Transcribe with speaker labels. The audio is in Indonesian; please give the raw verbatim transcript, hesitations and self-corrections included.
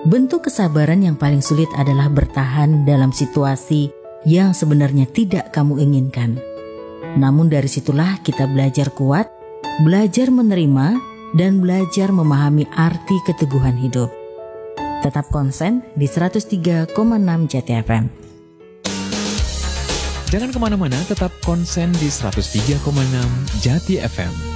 Speaker 1: Bentuk kesabaran yang paling sulit adalah bertahan dalam situasi yang sebenarnya tidak kamu inginkan. Namun dari situlah kita belajar kuat, belajar menerima, dan belajar memahami arti keteguhan hidup. Tetap konsen di seratus tiga koma enam Jati F M.
Speaker 2: Jangan kemana-mana, tetap konsen di seratus tiga koma enam Jati F M.